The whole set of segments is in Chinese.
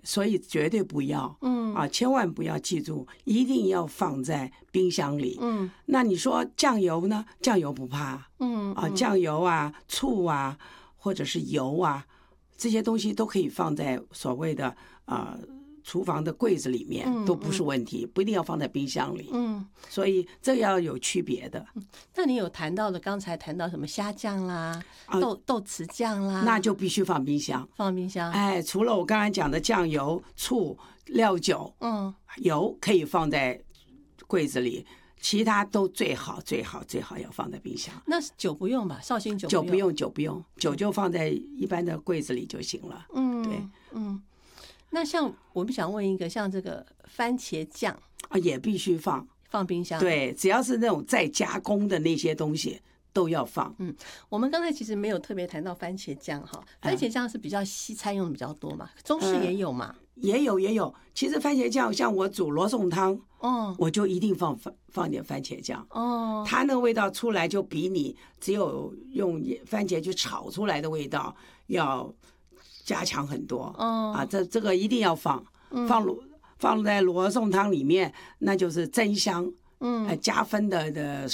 所以绝对不要，千万不要，记住，一定要放在冰箱里。那你说酱油呢？酱油不怕，酱油啊、醋啊，或者是油啊，这些东西都可以放在所谓的厨房的柜子里面，都不是问题，不一定要放在冰箱里。所以这要有区别的。 那你有谈到的，刚才谈到什么虾酱啦、豆豉酱啦， 那就必须放冰箱。 放冰箱。 哎，除了我刚才讲的酱油、醋、料酒，油可以放在柜子里，其他都最好要放在冰箱。 那酒不用吧？绍兴酒不用，酒就放在一般的柜子里就行了。对， 那像我们想问一个，像这个番茄酱也必须放冰箱。 对，只要是那种再加工的那些东西都要放。 我们刚才其实没有特别谈到番茄酱哈，番茄酱是比较西餐用的比较多嘛，中式也有嘛。 也有。其实番茄酱，像我煮罗宋汤，我就一定放点番茄酱。它那个味道出来就比你只有用番茄去炒出来的味道要加强很多。这个一定要放在罗宋汤里面，那就是增香，加分的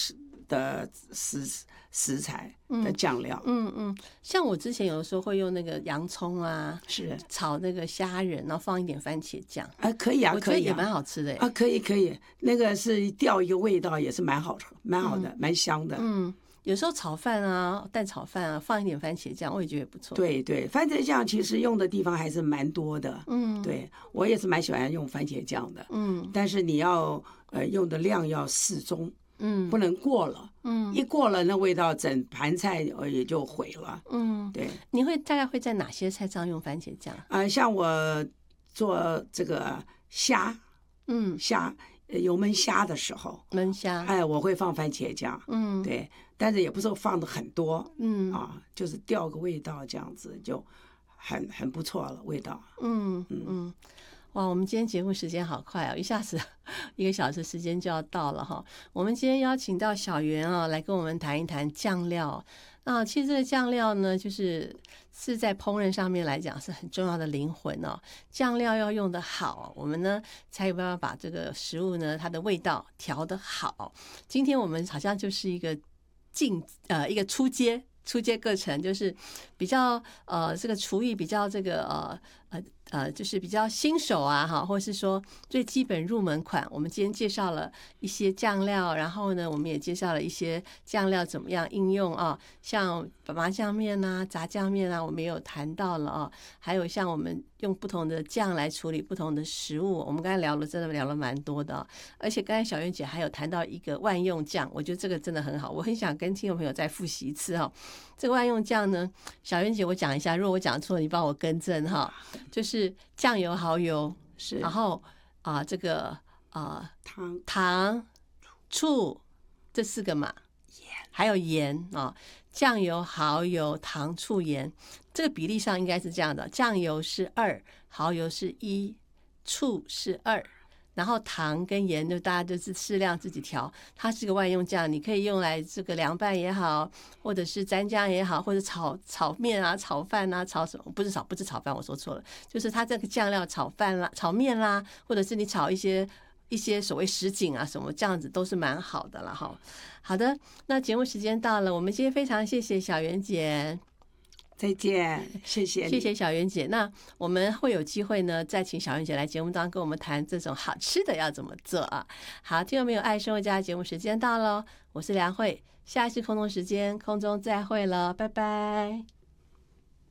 食材的酱料。 像我之前有的时候会用那个洋葱啊， 是炒那个虾仁，然后放一点番茄酱。 可以啊， 我觉得也蛮好吃的。 可以，那个是调一个味道，也是蛮好的，蛮香的。 有时候炒饭啊，蛋炒饭啊，放一点番茄酱，我也觉得也不错。 对，番茄酱其实用的地方还是蛮多的。对，我也是蛮喜欢用番茄酱的。但是你要用的量要适中。不能过了。一过了，那味道整盘菜也就毁了。对。 你大概会在哪些菜上用番茄酱？ 像我做这个虾，油焖虾的时候， 焖虾， 我会放番茄酱。对，但是也不是放的很多。就是调个味道，这样子就很不错了，味道。 哇，我们今天节目时间好快啊，一下子1个小时时间就要到了哈。我们今天邀请到小袁来跟我们谈一谈酱料。其实这个酱料呢，是在烹饪上面来讲是很重要的灵魂哦。酱料要用得好，我们呢才有办法把这个食物呢它的味道调得好。今天我们好像就是一个一个初阶课程，就是比较这个厨艺比较这个就是比较新手啊哈，或是说最基本入门款。我们今天介绍了一些酱料，然后呢，我们也介绍了一些酱料怎么样应用啊，像麻酱面啊、炸酱面啊，我们也有谈到了啊。还有像我们用不同的酱来处理不同的食物，我们刚才真的聊了蛮多的。而且刚才小袁姐还有谈到一个万用酱，我觉得这个真的很好，我很想跟听众朋友再复习一次哈。这个万用酱呢，小袁姐我讲一下，如果我讲错了，你帮我更正哈。就是酱油、蚝油， 是， 然后这个糖、醋这4个嘛，还有盐啊。酱油、蚝油、糖、醋、盐，这个比例上应该是这样的：酱油是2，蚝油是1，醋是2。然后糖跟盐就大家就是适量自己调，它是个万用酱，你可以用来这个凉拌也好，或者是蘸酱也好，或者炒面啊、炒饭啊、炒什么不是炒饭，我说错了，就是它这个酱料炒饭啦、炒面啦，或者是你炒一些所谓什锦啊什么，这样子都是蛮好的了哈。好的，那节目时间到了，我们今天非常谢谢小袁姐。 再见，谢谢小袁姐。那我们会有机会呢，再请小袁姐来节目当中跟我们谈这种好吃的要怎么做啊。好，听众朋友，爱生活家节目时间到了，我是梁慧，下一次空中时间空中再会了，拜拜。